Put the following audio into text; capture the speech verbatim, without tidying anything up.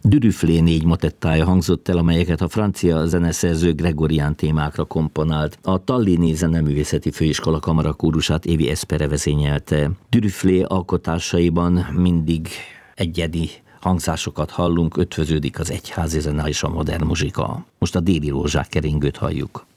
Dürüflé négy motettája hangzott el, amelyeket a francia zeneszerző Gregorián témákra komponált. A Tallini Zeneművészeti Főiskola kamarakórusát Évi Eszpere vezényelte. Dürüflé alkotásaiban mindig egyedi hangzásokat hallunk, ötvöződik az egyházi zene és a modern muzsika. Most a Déli rózsák keringőt halljuk.